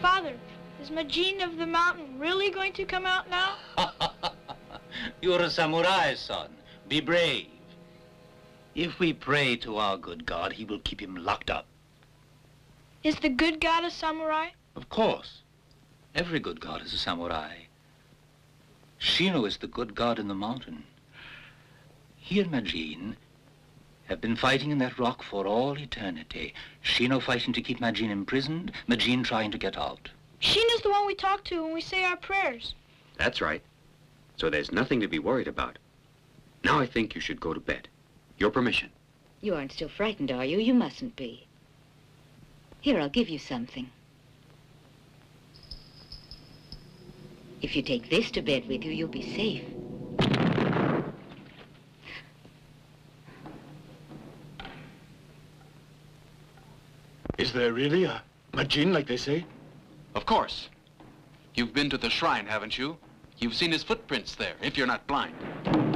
Father, is Majin of the mountain really going to come out now? You're a samurai, son. Be brave. If we pray to our good God, he will keep him locked up. Is the good God a samurai? Of course. Every good god is a samurai. Shino is the good god in the mountain. He and Majin have been fighting in that rock for all eternity. Shino fighting to keep Majin imprisoned, Majin trying to get out. Shino's the one we talk to when we say our prayers. That's right. So there's nothing to be worried about. Now I think you should go to bed. Your permission. You aren't still frightened, are you? You mustn't be. Here, I'll give you something. If you take this to bed with you, you'll be safe. Is there really a Majin like they say? Of course. You've been to the shrine, haven't you? You've seen his footprints there, if you're not blind.